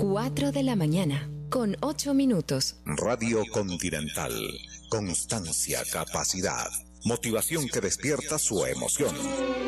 4 de la mañana, con 8 minutos. Radio Continental. Constancia, capacidad, motivación que despierta su emoción.